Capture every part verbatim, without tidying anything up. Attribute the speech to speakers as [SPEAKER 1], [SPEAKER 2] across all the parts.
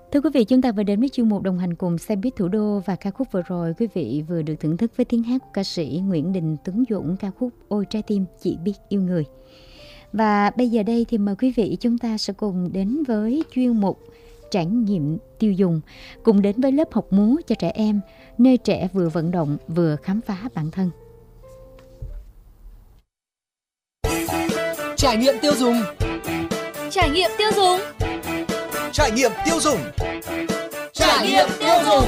[SPEAKER 1] Thưa quý vị, chúng ta vừa đến với chuyên mục đồng hành cùng Xe Buýt Thủ Đô, và ca khúc vừa rồi quý vị vừa được thưởng thức với tiếng hát của ca sĩ Nguyễn Đình Tuấn Dũng, ca khúc Ôi Trái Tim Chỉ Biết Yêu Người. Và bây giờ đây thì mời quý vị chúng ta sẽ cùng đến với chuyên mục trải nghiệm tiêu dùng, cùng đến với lớp học múa cho trẻ em, nơi trẻ vừa vận động vừa khám phá bản thân.
[SPEAKER 2] Trải nghiệm tiêu dùng.
[SPEAKER 3] Trải nghiệm tiêu dùng.
[SPEAKER 2] Trải nghiệm tiêu dùng. Trải nghiệm tiêu dùng.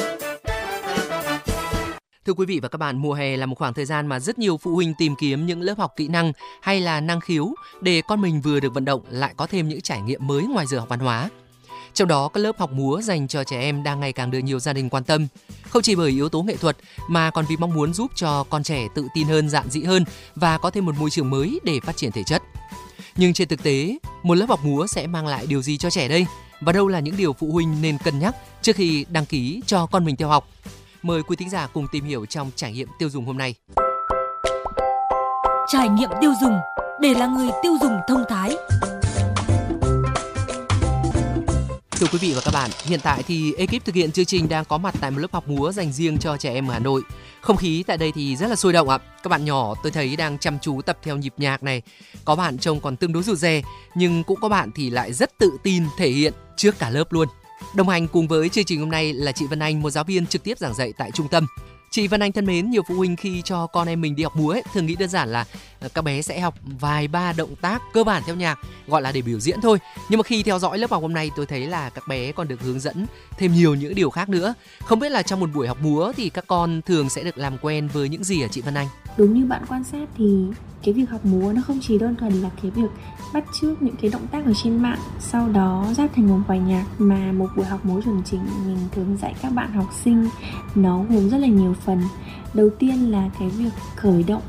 [SPEAKER 4] Thưa quý vị và các bạn, mùa hè là một khoảng thời gian mà rất nhiều phụ huynh tìm kiếm những lớp học kỹ năng hay là năng khiếu để con mình vừa được vận động lại có thêm những trải nghiệm mới ngoài giờ học văn hóa. Trong đó, các lớp học múa dành cho trẻ em đang ngày càng được nhiều gia đình quan tâm. Không chỉ bởi yếu tố nghệ thuật mà còn vì mong muốn giúp cho con trẻ tự tin hơn, dạn dĩ hơn và có thêm một môi trường mới để phát triển thể chất. Nhưng trên thực tế, một lớp học múa sẽ mang lại điều gì cho trẻ đây? Và đâu là những điều phụ huynh nên cân nhắc trước khi đăng ký cho con mình theo học? Mời quý thính giả cùng tìm hiểu trong trải nghiệm tiêu dùng hôm nay.
[SPEAKER 3] Trải nghiệm tiêu dùng để là người tiêu dùng thông thái.
[SPEAKER 4] Thưa quý vị và các bạn, hiện tại thì ekip thực hiện chương trình đang có mặt tại một lớp học múa dành riêng cho trẻ em ở Hà Nội. Không khí tại đây thì rất là sôi động ạ. Các bạn nhỏ tôi thấy đang chăm chú tập theo nhịp nhạc này. Có bạn trông còn tương đối rụt rè, nhưng cũng có bạn thì lại rất tự tin thể hiện trước cả lớp luôn. Đồng hành cùng với chương trình hôm nay là chị Vân Anh, một giáo viên trực tiếp giảng dạy tại trung tâm. Chị Vân Anh thân mến, nhiều phụ huynh khi cho con em mình đi học múa ấy, thường nghĩ đơn giản là các bé sẽ học vài ba động tác cơ bản theo nhạc, gọi là để biểu diễn thôi. Nhưng mà khi theo dõi lớp học hôm nay, tôi thấy là các bé còn được hướng dẫn thêm nhiều những điều khác nữa. Không biết là trong một buổi học múa thì các con thường sẽ được làm quen với những gì hả chị Vân Anh?
[SPEAKER 5] Đúng như bạn quan sát thì cái việc học múa nó không chỉ đơn thuần là cái việc bắt chước những cái động tác ở trên mạng, sau đó ráp thành một bài nhạc, mà một buổi học múa chuẩn chỉnh mình thường dạy các bạn học sinh nó gồm rất là nhiều phần. Đầu tiên là cái việc khởi động